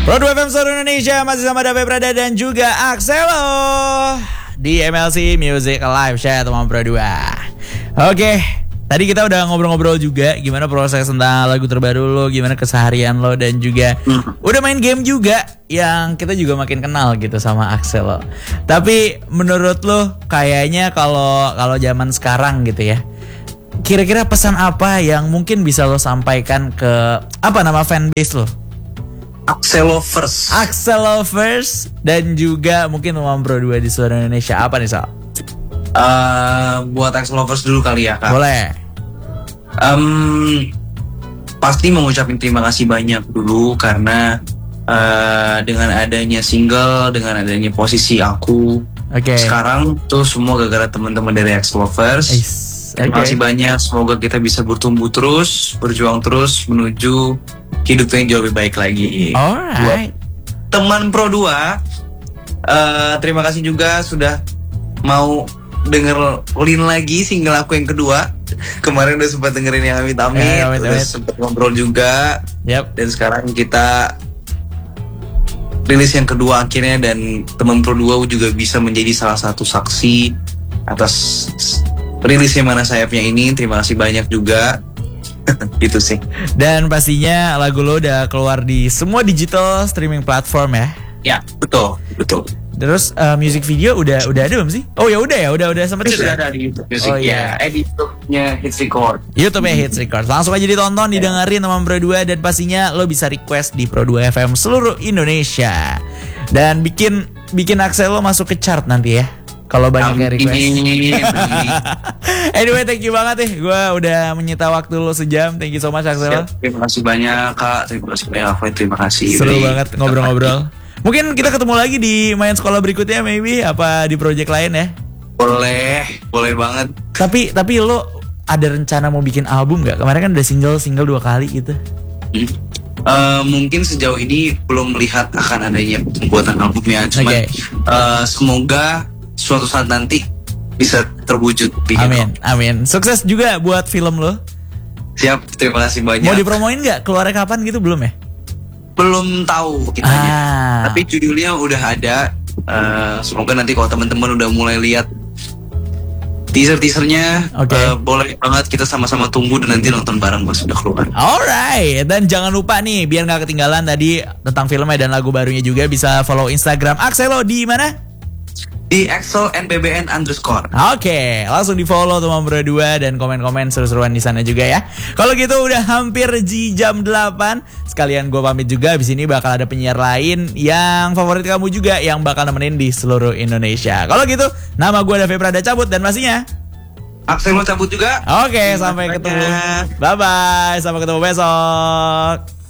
Pro 2 FM seluruh Indonesia masih sama David Prada dan juga Axelo di MLC Music Live Chat teman Pro 2. Oke, tadi kita udah ngobrol-ngobrol juga gimana proses tentang lagu terbaru lo, gimana keseharian lo, dan juga udah main game juga yang kita juga makin kenal gitu sama Axelo. Tapi menurut lo kayaknya kalau zaman sekarang gitu ya, kira-kira pesan apa yang mungkin bisa lo sampaikan ke fanbase lo? Axelovers dan juga mungkin teman Pro 2 di seluruh Indonesia. Apa nih Sal? Buat Axelovers dulu kali ya Kak. Boleh. Pasti mengucapin terima kasih banyak dulu karena dengan adanya single, dengan adanya posisi aku sekarang tuh semua gara-gara teman-teman dari Axelovers. Terima kasih banyak. Semoga kita bisa bertumbuh terus, berjuang terus menuju hidup yang jauh lebih baik lagi. Alright. Teman Pro 2, terima kasih juga sudah mau dengerin lagi single aku yang kedua. Kemarin udah sempat dengerin yang Amit-Amit, udah sempat ngobrol juga. Dan sekarang kita rilis yang kedua akhirnya, dan teman Pro 2 juga bisa menjadi salah satu saksi atas rilisnya Mana Sayapnya ini. Terima kasih banyak juga. Gitu sih. Dan pastinya lagu lo udah keluar di semua digital streaming platform ya? Ya, betul. Terus music video udah ada belum sih? Oh ya udah sempet sudah ada di YouTube Music. Di YouTube-nya Hits Record. YouTube-nya Hits Record. Langsung aja ditonton, didengerin sama Pro 2, dan pastinya lo bisa request di Pro 2 FM seluruh Indonesia. Dan bikin Axelo masuk ke chart nanti ya. Kalau banyak yang request. Anyway, thank you banget nih. Gue udah menyita waktu lo sejam. Thank you so much Axelo. Terima kasih banyak Kak. Terima kasih banyak Alfa. Terima kasih. Seru banget ngobrol-ngobrol. Mungkin kita ketemu lagi di main sekolah berikutnya, maybe apa di project lain ya? Boleh banget. Tapi lo ada rencana mau bikin album nggak? Kemarin kan udah single 2 kali gitu. Mungkin sejauh ini belum melihat akan adanya pembuatan albumnya. Cuman semoga suatu saat nanti bisa terwujud. Amin. Sukses juga buat film lo. Siap, terima kasih banyak. Mau dipromoin nggak? Keluarnya kapan gitu, belum ya? Belum tahu kitanya. Tapi judulnya udah ada. Semoga nanti kalau teman-teman udah mulai lihat teaser-teasernya, boleh banget kita sama-sama tunggu dan nanti nonton bareng pas sudah keluar. Alright, dan jangan lupa nih biar nggak ketinggalan tadi tentang filmnya dan lagu barunya juga, bisa follow Instagram Axelo di mana? Di @axelnbbn_. Oke, langsung di follow teman Pro 2 dan komen-komen seru-seruan di sana juga ya. Kalau gitu udah hampir di jam 8. Sekalian gue pamit juga. Abis ini bakal ada penyiar lain yang favorit kamu juga, yang bakal nemenin di seluruh Indonesia. Kalau gitu, nama gue David Prada cabut, dan pastinya Axelo cabut juga. Oke, sampai ketemu. Bye-bye, sampai ketemu besok.